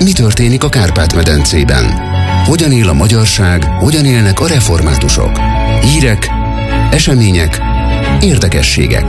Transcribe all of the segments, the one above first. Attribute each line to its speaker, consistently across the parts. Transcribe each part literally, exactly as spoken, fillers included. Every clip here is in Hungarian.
Speaker 1: Mi történik a Kárpát-medencében? Hogyan él a magyarság, hogyan élnek a reformátusok? Hírek, események, érdekességek.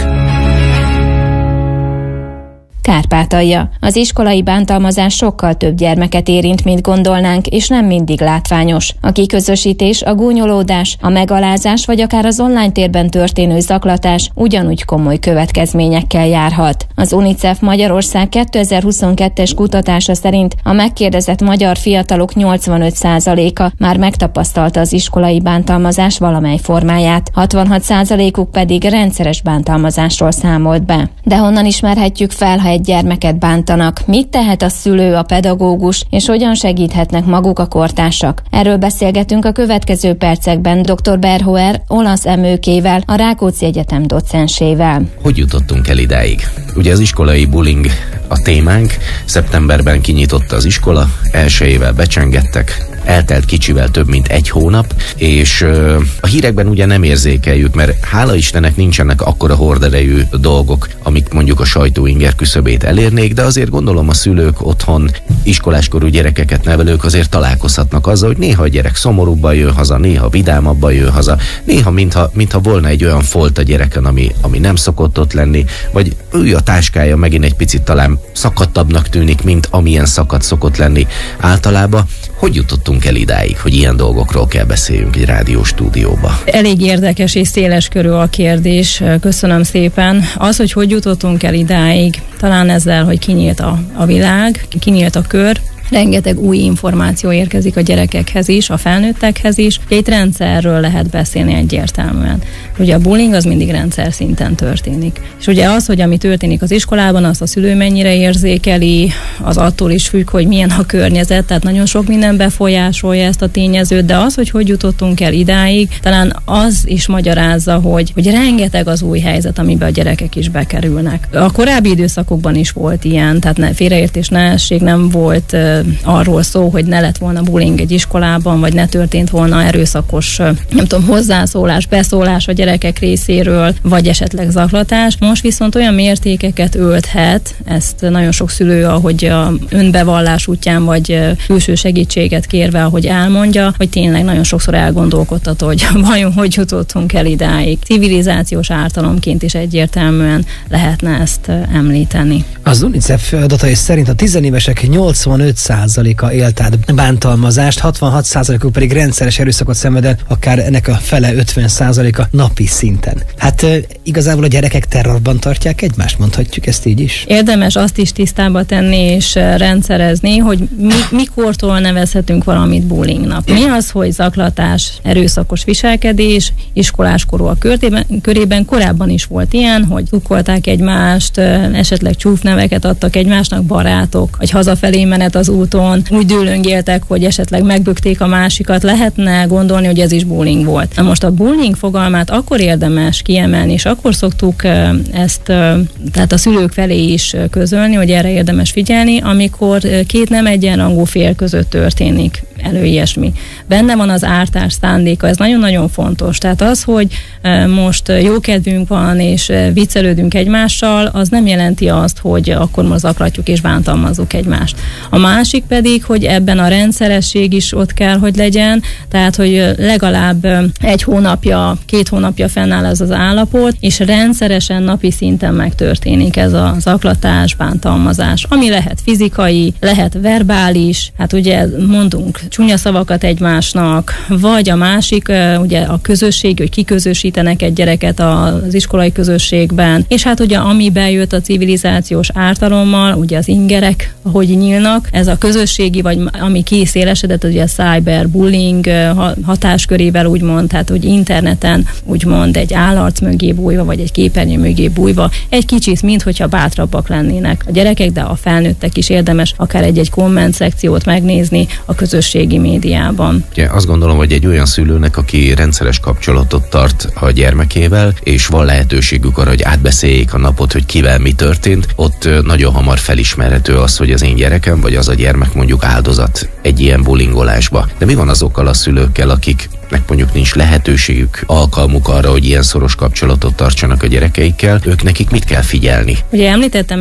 Speaker 2: Kárpátalja. Az iskolai bántalmazás sokkal több gyermeket érint, mint gondolnánk, és nem mindig látványos. A kiközösítés, a gúnyolódás, a megalázás vagy akár az online térben történő zaklatás ugyanúgy komoly következményekkel járhat. Az UNICEF Magyarország kétezer-huszonkettes kutatása szerint a megkérdezett magyar fiatalok nyolcvanöt százaléka már megtapasztalta az iskolai bántalmazás valamely formáját, hatvanhat százalékuk pedig rendszeres bántalmazásról számolt be. De honnan ismerhetjük fel, ha egy gyermeket bántanak? Mit tehet a szülő, a pedagógus, és hogyan segíthetnek maguk a kortársak? Erről beszélgetünk a következő percekben dr. Berhoer olasz emőkével, a Rákóczi Egyetem docensével.
Speaker 3: Hogy jutottunk el idáig? Ugye az iskolai bullying a témánk, szeptemberben kinyitotta az iskola, elsőjével becsengettek, eltelt kicsivel több mint egy hónap, és ö, a hírekben ugye nem érzékeljük, mert hála Istennek nincsenek akkora horderejű dolgok, amik mondjuk a sajtó inger küszöbét elérnék, de azért gondolom a szülők otthon, iskoláskorú gyerekeket nevelők azért találkozhatnak azzal, hogy néha a gyerek szomorúbban jön haza, néha vidámabban jön haza, néha mintha, mintha volna egy olyan folt a gyereken, ami, ami nem szokott ott lenni, vagy ő a táskája megint egy picit talán szakadtabbnak tűnik, mint amilyen szakadt szokott lenni általában. Hogy jutottunk el idáig, hogy ilyen dolgokról kell beszéljünk egy rádióstúdióba?
Speaker 4: Elég érdekes és széles körű a kérdés. Köszönöm szépen. Az, hogy hogy jutottunk el idáig, talán ezzel, hogy kinyílt a, a világ, kinyílt a kör, rengeteg új információ érkezik a gyerekekhez is, a felnőttekhez is. Egy rendszerről lehet beszélni egyértelműen. Ugye a bullying az mindig rendszer szinten történik. És ugye az, hogy ami történik az iskolában, azt a szülő mennyire érzékeli, az attól is függ, hogy milyen a környezet, tehát nagyon sok minden befolyásolja ezt a tényezőt, de az, hogy hogy jutottunk el idáig, talán az is magyarázza, hogy, hogy rengeteg az új helyzet, amiben a gyerekek is bekerülnek. A korábbi időszakokban is volt ilyen, tehát ne, félreértés ne essék, nem volt arról szó, hogy ne lett volna bullying egy iskolában, vagy ne történt volna erőszakos, nem tudom, hozzászólás, beszólás a gyerekek részéről, vagy esetleg zaklatás. Most viszont olyan mértékeket ölthet, ezt nagyon sok szülő, ahogy a önbevallás útján, vagy külső segítséget kérve, ahogy elmondja, hogy tényleg nagyon sokszor elgondolkodtató, hogy vajon hogy jutottunk el idáig. Civilizációs ártalomként is egyértelműen lehetne ezt említeni.
Speaker 5: Az UNICEF adatai szerint a tizenévesek nyolcvanöt százaléka élt át bántalmazást, hatvanhat százalékuk pedig rendszeres erőszakot szenved el, akár ennek a fele ötven százaléka napi szinten. Hát e, igazából a gyerekek terrorban tartják egymást, mondhatjuk ezt így is?
Speaker 4: Érdemes azt is tisztába tenni és rendszerezni, hogy mi, mikortól nevezhetünk valamit bullyingnak. Mi az, hogy zaklatás, erőszakos viselkedés, iskoláskorúak körében, körében korábban is volt ilyen, hogy cukkolták egymást, esetleg csúfneveket adtak egymásnak barátok, vagy hazafelé menet az úton, úgy dőlöngéltek, hogy esetleg megbökték a másikat, lehetne gondolni, hogy ez is bullying volt. Na most a bullying fogalmát akkor érdemes kiemelni, és akkor szoktuk ezt tehát a szülők felé is közölni, hogy erre érdemes figyelni, amikor két nem egyenrangú fél között történik elő ilyesmi. Benne van az ártás szándéka, ez nagyon-nagyon fontos. Tehát az, hogy most jókedvünk van, és viccelődünk egymással, az nem jelenti azt, hogy akkor most zaklatjuk és bántalmazzuk egymást. A másik pedig, hogy ebben a rendszeresség is ott kell, hogy legyen, tehát, hogy legalább egy hónapja, két hónapja fennáll ez az állapot, és rendszeresen napi szinten megtörténik ez a zaklatás, bántalmazás, ami lehet fizikai, lehet verbális, hát ugye mondunk csúnya szavakat egymásnak, vagy a másik, ugye a közösség, hogy kiközösítenek egy gyereket az iskolai közösségben, és hát ugye ami bejött a civilizációs ártalommal, ugye az ingerek, ahogy nyílnak, ez a közösségi, vagy ami kiszélesedett, ugye a cyberbullying hatáskörével úgymond, tehát hogy interneten úgymond egy állarc mögé bújva, vagy egy képernyő mögé bújva, egy kicsit, minthogyha bátrabbak lennének a gyerekek, de a felnőttek is érdemes akár egy-egy komment szekciót megnézni a közösségi médiában.
Speaker 3: Ugye azt gondolom, hogy egy olyan szülőnek, aki rendszeres kapcsolatot tart a gyermekével, és van lehetőségük arra, hogy átbeszéljék a napot, hogy kivel mi történt, ott nagyon hamar felismerhető az, hogy az én gyerekem, vagy az a gyermek mondjuk áldozat egy ilyen bullyingolásba. De mi van azokkal a szülőkkel, akiknek mondjuk nincs lehetőségük, alkalmuk arra, hogy ilyen szoros kapcsolatot tartsanak a gyerekeikkel, ők nekik mit kell figyelni?
Speaker 4: Ugye említettem